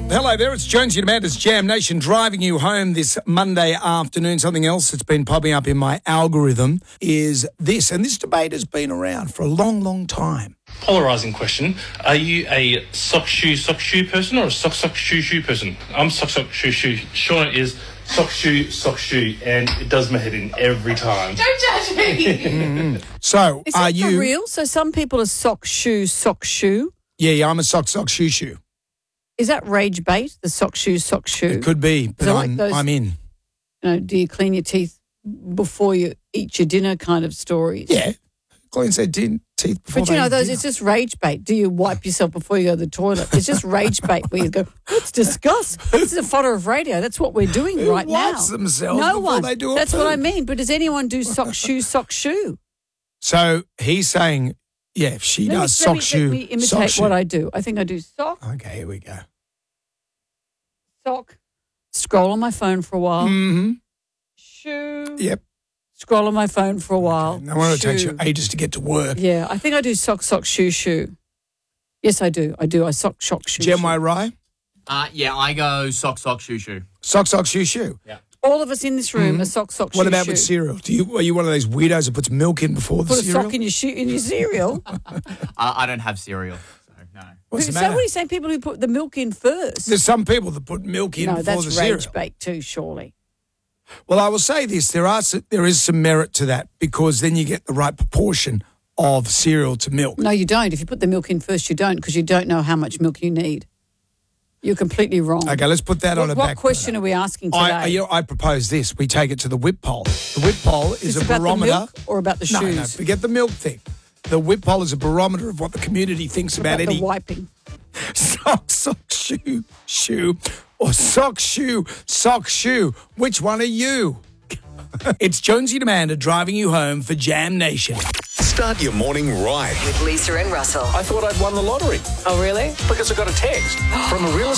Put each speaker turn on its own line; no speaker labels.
Hello there, it's Jonesy and Amanda's Jam Nation driving you home this Monday afternoon. Something else that's been popping up in my algorithm is this, and this debate has been around for a long, long time.
Polarising question. Are you a sock shoe person or a sock shoe person? I'm sock shoe. Shauna is sock shoe, and it does my head in every time.
Don't judge me.
So,
Is
are
that
you...
for real? So some people are sock shoe.
Yeah, I'm a sock shoe.
Is that rage bait, the sock shoe?
It could be, but
So like those-
I'm in.
You know, do you clean your teeth before you eat your dinner kind of stories?
Yeah, cleans their teeth before
But you
they
know,
eat
those
dinner.
it's just rage bait. Do you wipe yourself before you go to the toilet? It's just rage bait where you go, let's discuss. This is a fodder of radio. That's what we're doing
Who
right now.
wipes themselves
No
before
one.
they do a
That's what I
poo?
mean. But does anyone do sock shoe?
So he's saying, yeah, if she does sock shoe,
Let me imitate
sock shoe.
what I do. I think I do sock,
Okay, here we go.
scroll on my phone for a while,
Mm-hmm.
shoe,
Yep.
scroll on my phone for a while.
No wonder it takes you
shoe.
ages to get to work.
Yeah, I think I do sock, shoe. Yes, I do. I sock, shoe.
Gem, I right?
Yeah, I go sock, shoe.
Sock, shoe.
All of us in this room are sock, shoe.
What about with cereal? Are you one of those weirdos that puts milk in before the
Put a
cereal?
sock in your cereal.
I don't have cereal, so no.
What's the
So
matter?
what are you saying? People who put the milk in first?
There's some people that put milk in
No,
before
that's
the cereal.
rage bait too, surely.
Well, I will say this: there is some merit to that because then you get the right proportion of cereal to milk.
No, you don't. If you put the milk in first, you don't because you don't know how much milk you need. You're completely wrong.
Okay, let's put that on a
What
back
question
burner.
are we asking today?
I propose this. We take it to the whip poll. The whip poll is a
about
barometer.
the milk or about the shoes?
No, forget the milk thing. The whip poll is a barometer of what the community thinks about
the
any
wiping.
sock, shoe, or sock, shoe. Which one are you? It's Jonesy and Amanda driving you home for Jam Nation.
Start your morning right.
With Lisa and Russell.
I thought I'd won the lottery
Oh, really?
because I got a text from a real